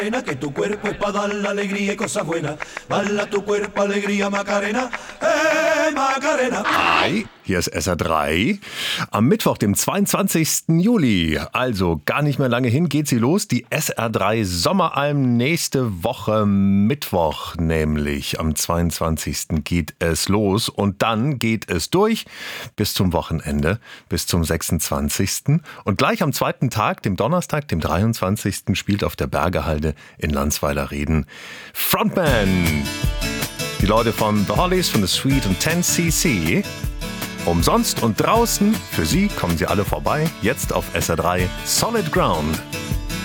Que tu cuerpo es para dar la alegría y cosas buenas. Bala tu cuerpo, alegría, Macarena. Macarena. Hi, hier ist SR3. Am Mittwoch, dem 22. Juli, also gar nicht mehr lange hin, geht sie los. Die SR3 Sommeralm nächste Woche Mittwoch, nämlich am 22. geht es los. Und dann geht es durch bis zum Wochenende, bis zum 26. Und gleich am zweiten Tag, dem Donnerstag, dem 23. spielt auf der Bergehalde in Landsweiler-Reden Frontman. Die Leute von The Hollies, von The Sweet und 10cc. Umsonst und draußen. Für Sie kommen Sie alle vorbei. Jetzt auf SR3 Solid Ground.